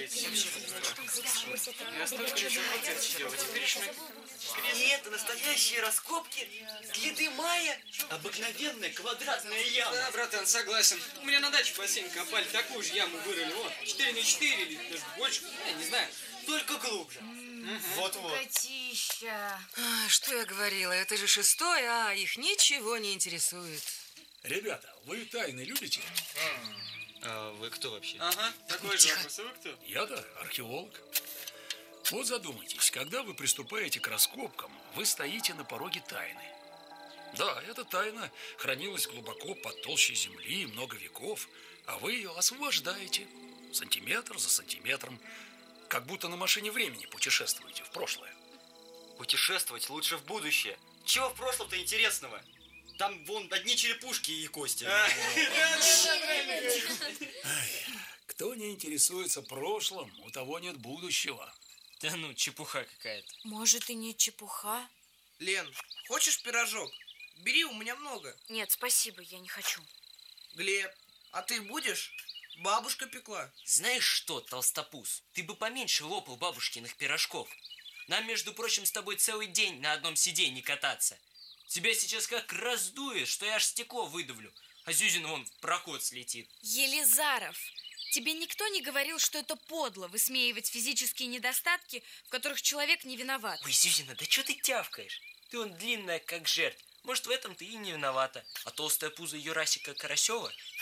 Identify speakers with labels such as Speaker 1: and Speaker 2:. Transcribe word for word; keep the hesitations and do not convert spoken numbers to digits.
Speaker 1: Я столько лет хотел сидел, а теперь шмык.
Speaker 2: И это настоящие раскопки? Следы майя? Обыкновенная квадратная яма.
Speaker 1: Да, братан, согласен. У меня на даче бассейн копали, такую же яму вырыли. Вот, четыре на четыре или даже больше, я не знаю.
Speaker 2: Только глубже. Вот-вот.
Speaker 3: Котища. А, что я говорила, это же шестой, а их ничего не интересует.
Speaker 4: Ребята, вы тайны любите?
Speaker 2: А вы кто вообще?
Speaker 1: Ага, такой же вопрос. А вы кто?
Speaker 4: Я-то археолог. Вот задумайтесь, когда вы приступаете к раскопкам, вы стоите на пороге тайны. Да, эта тайна хранилась глубоко под толщей земли много веков, а вы ее освобождаете сантиметр за сантиметром, как будто на машине времени путешествуете в прошлое.
Speaker 2: Путешествовать лучше в будущее. Чего в прошлом-то интересного? Там вон одни черепушки и кости.
Speaker 4: Кто не интересуется прошлым, у того нет будущего.
Speaker 5: Да ну, чепуха какая-то.
Speaker 6: Может, и не чепуха?
Speaker 7: Лен, хочешь пирожок? Бери, у меня много.
Speaker 6: Нет, спасибо, я не хочу.
Speaker 7: Глеб, а ты будешь? Бабушка пекла.
Speaker 5: Знаешь что, толстопуз, ты бы поменьше лопал бабушкиных пирожков. Нам, между прочим, с тобой целый день на одном сиденье кататься. Тебя сейчас как раздует, что я аж стекло выдавлю, а Зюзин вон в проход слетит.
Speaker 6: Елизаров, тебе никто не говорил, что это подло высмеивать физические недостатки, в которых человек не виноват?
Speaker 5: Ой, Зюзина, да что ты тявкаешь? Ты вон длинная, как жерть. Может, в этом ты и не виновата. А толстая пузо Юрасика Карасева